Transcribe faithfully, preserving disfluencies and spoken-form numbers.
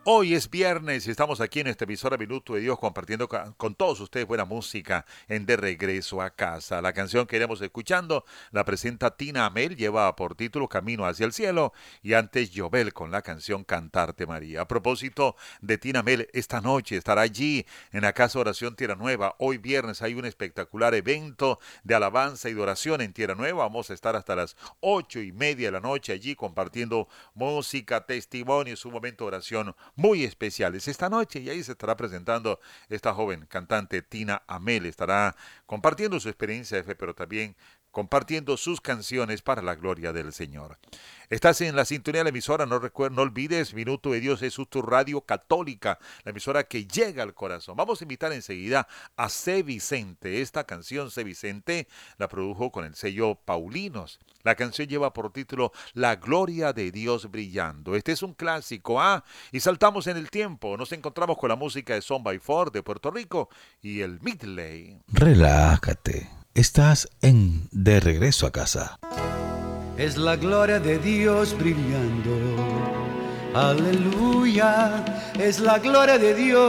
Hoy es viernes y estamos aquí en esta emisora Minuto de Dios compartiendo ca- con todos ustedes buena música en De Regreso a Casa. La canción que iremos escuchando la presenta Tina Amel, lleva por título Camino hacia el cielo y antes Jovel con la canción Cantarte María. A propósito de Tina Amel, esta noche estará allí en la Casa Oración Tierra Nueva. Hoy viernes hay un espectacular evento de alabanza y de oración en Tierra Nueva. Vamos a estar hasta las ocho y media de la noche allí compartiendo música, testimonios, un momento de oración muy especiales esta noche y ahí se estará presentando esta joven cantante Tina Amel, estará compartiendo su experiencia de fe, pero también compartiendo sus canciones para la gloria del Señor. Estás en la sintonía de la emisora, no, recuer- no olvides, Minuto de Dios es tu radio católica, la emisora que llega al corazón. Vamos a invitar enseguida a C. Vicente. Esta canción, C. Vicente, la produjo con el sello Paulinos. La canción lleva por título La gloria de Dios brillando. Este es un clásico, ¿ah? Y saltamos en el tiempo. Nos encontramos con la música de Son by Four de Puerto Rico y el Midley. Relájate. Estás en De Regreso a Casa. Es la gloria de Dios brillando. Aleluya. Es la gloria de Dios.